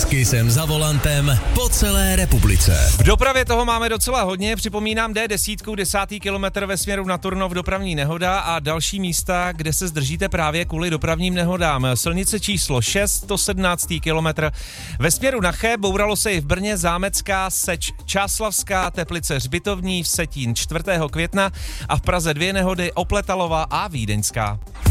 Kissem za volantem po celé republice. V dopravě toho máme docela hodně, připomínám D10, 10. kilometr ve směru na Turnov, dopravní nehoda a další místa, kde se zdržíte právě kvůli dopravním nehodám. Silnice číslo 6, 117. kilometr ve směru na Ché, bouralo se i v Brně, Zámecká, Seč, Čáslavská, Teplice, Hřbitovní, Vsetín 4. května a v Praze 2 nehody, Opletalova a Vídeňská.